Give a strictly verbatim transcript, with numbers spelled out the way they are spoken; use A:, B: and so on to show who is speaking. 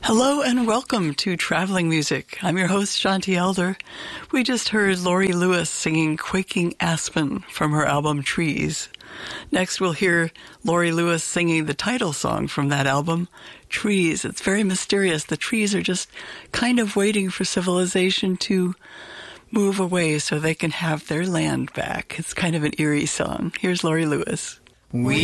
A: Hello and welcome to Traveling Music. I'm your host, Shanti Elder. We just heard Laurie Lewis singing Quaking Aspen from her album Trees. Next we'll hear Laurie Lewis singing the title song from that album, Trees. It's very mysterious. The trees are just kind of waiting for civilization to move away so they can have their land back. It's kind of an eerie song. Here's Laurie Lewis.
B: We